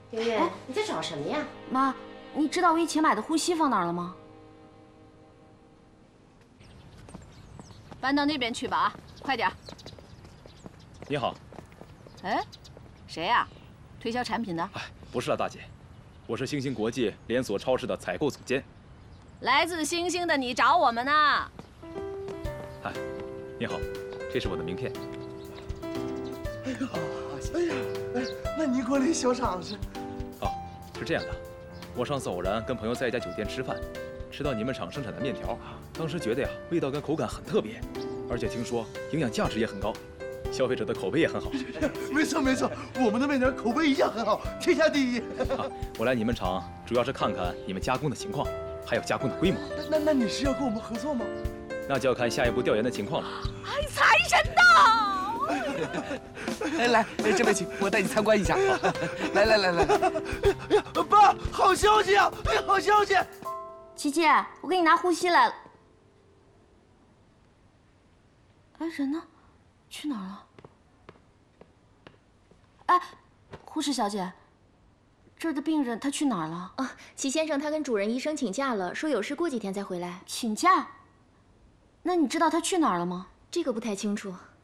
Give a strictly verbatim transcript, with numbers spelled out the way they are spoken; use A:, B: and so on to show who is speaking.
A: 圆圆，你在找什么呀？
B: 妈，你知道我以前买的护膝放哪儿了吗？
C: 搬到那边去吧啊，快点。
D: 你好。
C: 哎，谁呀？推销产品的？
D: 哎，不是了，大姐，我是星星国际连锁超市的采购总监。
C: 来自星星的你找我们呢？
D: 嗨，你好，这是我的名片。
E: 哎呀，哎呀，哎，那你给我来小尝试。
D: 哦，是这样的，我上次偶然跟朋友在一家酒店吃饭，吃到你们厂生产的面条，当时觉得呀，味道跟口感很特别，而且听说营养价值也很高，消费者的口碑也很好。
E: 没错没错，我们的面条口碑一样很好，天下第一。
D: 啊，我来你们厂主要是看看你们加工的情况，还有加工的规模。
E: 那那你是要跟我们合作吗？
D: 那就要看下一步调研的情况了。
C: 哎，财神到！
F: 来来，这边请，我带你参观一下。来来来来，
E: 哎呀，爸，好消息啊！哎，好消息！
B: 琪琪，我给你拿护膝来了。哎，人呢？去哪儿了？哎，护士小姐，这儿的病人他去哪儿了？
G: 啊，齐先生他跟主任医生请假了，说有事过几天再回来。
B: 请假？那你知道他去哪儿了吗？
G: 这个不太清楚。